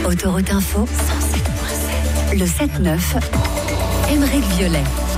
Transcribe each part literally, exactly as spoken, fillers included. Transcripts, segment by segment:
Autoroute Info, cent sept virgule sept. Le sept neuf, Aymeric Violet.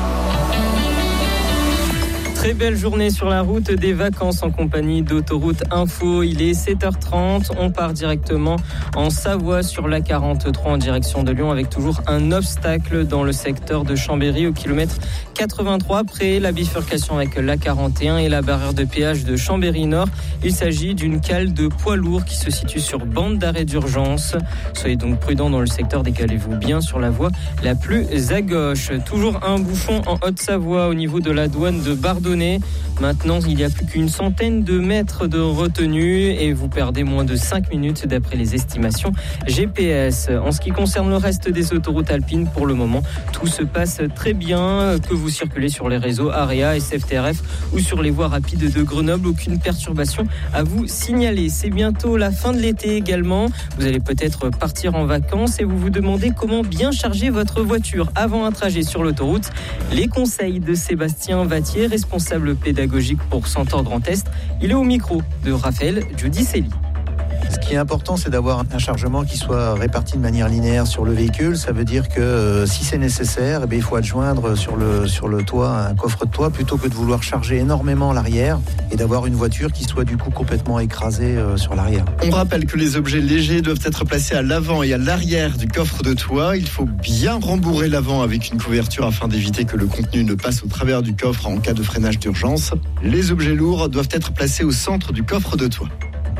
Très belle journée sur la route des vacances en compagnie d'Autoroute Info. Il est sept heures trente. On part directement en Savoie sur l'A quarante-trois en direction de Lyon avec toujours un obstacle dans le secteur de Chambéry au kilomètre quatre-vingt-trois près la bifurcation avec l'A quarante et un et la barrière de péage de Chambéry-Nord. Il s'agit d'une cale de poids lourd qui se situe sur bande d'arrêt d'urgence. Soyez donc prudents dans le secteur, décalez-vous bien sur la voie la plus à gauche. Toujours un bouchon en Haute-Savoie au niveau de la douane de Bardonnay. Maintenant, il n'y a plus qu'une centaine de mètres de retenue et vous perdez moins de cinq minutes d'après les estimations G P S. En ce qui concerne le reste des autoroutes alpines, pour le moment, tout se passe très bien. Que vous circulez sur les réseaux AREA, S F T R F ou sur les voies rapides de Grenoble, aucune perturbation à vous signaler. C'est bientôt la fin de l'été également. Vous allez peut-être partir en vacances et vous vous demandez comment bien charger votre voiture avant un trajet sur l'autoroute. Les conseils de Sébastien Vattier, responsable pédagogique pour Centaure Grand Est. Il est au micro de Raphaël Giudicelli. Ce qui est important, c'est d'avoir un chargement qui soit réparti de manière linéaire sur le véhicule. Ça veut dire que euh, si c'est nécessaire, eh bien, il faut adjoindre sur le, sur le toit un coffre de toit plutôt que de vouloir charger énormément l'arrière et d'avoir une voiture qui soit du coup complètement écrasée euh, sur l'arrière. On rappelle que les objets légers doivent être placés à l'avant et à l'arrière du coffre de toit. Il faut bien rembourrer l'avant avec une couverture afin d'éviter que le contenu ne passe au travers du coffre en cas de freinage d'urgence. Les objets lourds doivent être placés au centre du coffre de toit.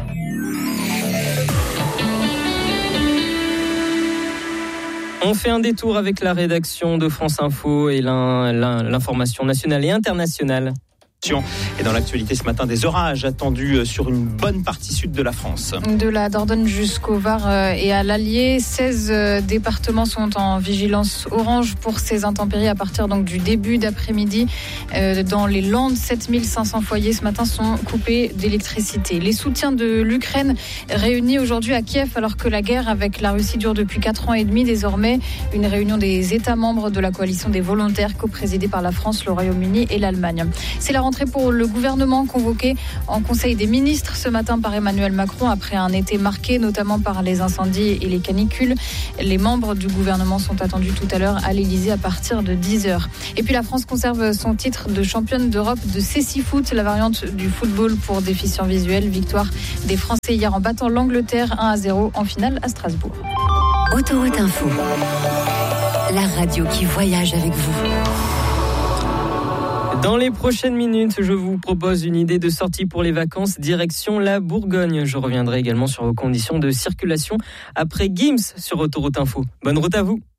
On fait un détour avec la rédaction de France Info et l'in, l'in, l'information nationale et internationale. Et dans l'actualité ce matin, des orages attendus sur une bonne partie sud de la France. De la Dordogne jusqu'au Var et à l'Allier, seize départements sont en vigilance orange pour ces intempéries à partir donc du début d'après-midi. Dans les Landes, sept mille cinq cents foyers ce matin sont coupés d'électricité. Les soutiens de l'Ukraine réunis aujourd'hui à Kiev alors que la guerre avec la Russie dure depuis quatre ans et demi. Désormais, une réunion des États membres de la coalition des volontaires co-présidée par la France, le Royaume-Uni et l'Allemagne. C'est la rentrée pour le gouvernement convoqué en Conseil des ministres ce matin par Emmanuel Macron après un été marqué notamment par les incendies et les canicules. Les membres du gouvernement sont attendus tout à l'heure à l'Elysée à partir de dix heures. Et puis la France conserve son titre de championne d'Europe de cécifoot, la variante du football pour déficients visuels. Victoire des Français hier en battant l'Angleterre un à zéro en finale à Strasbourg. Autoroute Info, la radio qui voyage avec vous. Dans les prochaines minutes, je vous propose une idée de sortie pour les vacances direction la Bourgogne. Je reviendrai également sur vos conditions de circulation après Gims sur Autoroute Info. Bonne route à vous.